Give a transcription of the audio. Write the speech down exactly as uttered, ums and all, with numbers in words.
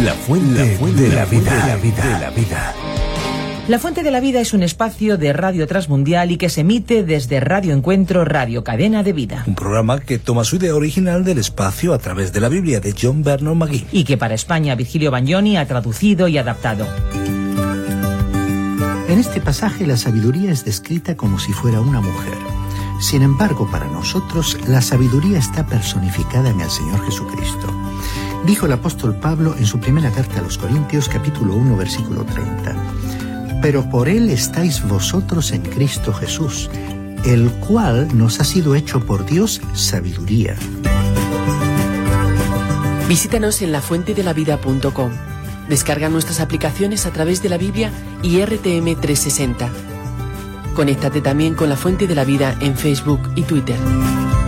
La fuente, la fuente de, la vida, de la vida, de la vida. La Fuente de la Vida es un espacio de Radio Transmundial y que se emite desde Radio Encuentro, Radio Cadena de Vida. Un programa que toma su idea original del espacio a través de la Biblia de John Bernard Magui. Y que para España Virgilio Bagnoni ha traducido y adaptado. En este pasaje la sabiduría es descrita como si fuera una mujer. Sin embargo, para nosotros, la sabiduría está personificada en el Señor Jesucristo. Dijo el apóstol Pablo en su primera carta a los Corintios, capítulo uno, versículo treinta. Pero por Él estáis vosotros en Cristo Jesús, el cual nos ha sido hecho por Dios sabiduría. Visítanos en la fuente de la vida punto com. Descarga nuestras aplicaciones a través de la Biblia y R T M trescientos sesenta. Conéctate también con la Fuente de la Vida en Facebook y Twitter.